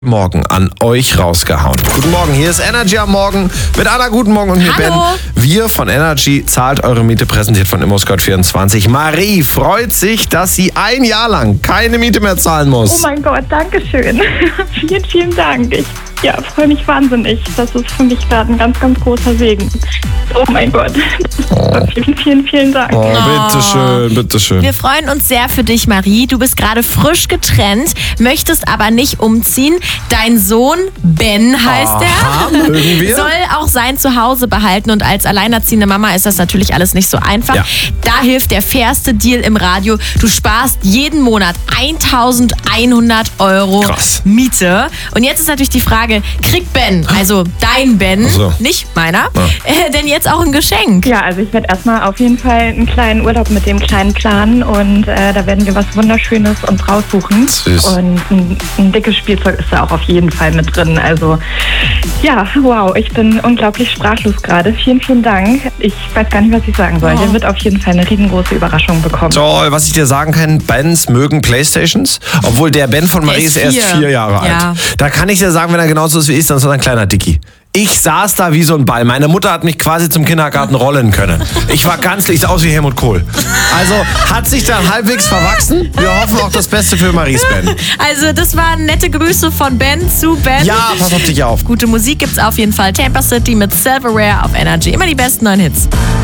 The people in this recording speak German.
Morgen an euch rausgehauen. Guten Morgen, hier ist Energy am Morgen mit Anna. Guten Morgen und mir Ben. Wir von Energy zahlt eure Miete, präsentiert von ImmoScout24. Marie freut sich, dass sie ein Jahr lang keine Miete mehr zahlen muss. Oh mein Gott, danke schön. Vielen, vielen Dank. Ich freue mich wahnsinnig. Das ist für mich gerade ein ganz, ganz großer Segen. Oh mein Gott. Vielen, vielen, vielen Dank. Oh, bitteschön, bitteschön. Wir freuen uns sehr für dich, Marie. Du bist gerade frisch getrennt, möchtest aber nicht umziehen. Dein Sohn, Ben heißt mögen wir? er, soll auch sein Zuhause behalten. Und als alleinerziehende Mama ist das natürlich alles nicht so einfach. Ja. Da hilft der fairste Deal im Radio. Du sparst jeden Monat 1.100 € Krass. Miete. Und jetzt ist natürlich die Frage, kriegt Ben, also dein Ben, nicht meiner, denn jetzt auch ein Geschenk? Ja, also ich werde erstmal auf jeden Fall einen kleinen Urlaub mit dem Kleinen planen und da werden wir was Wunderschönes uns raussuchen. Süß. Und ein dickes Spielzeug ist da auch auf jeden Fall mit drin. Also ja, wow, ich bin unglaublich sprachlos gerade. Vielen, vielen Dank. Ich weiß gar nicht, was ich sagen soll. Der wird auf jeden Fall eine riesengroße Überraschung bekommen. Toll, was ich dir sagen kann, Bens mögen Playstations, obwohl der Ben von Marie ist erst 4 Jahre alt. Da kann ich dir sagen, wenn er genauso ist wie ich, dann ist er ein kleiner Dickie. Ich saß da wie so ein Ball. Meine Mutter hat mich quasi zum Kindergarten rollen können. Ich sah aus wie Helmut Kohl. Also hat sich dann halbwegs verwachsen. Wir hoffen auch das Beste für Maries Ben. Also das waren nette Grüße von Ben zu Ben. Ja, pass auf dich auf. Gute Musik gibt's auf jeden Fall. Tampa City mit Silverware auf Energy. Immer die besten neuen Hits.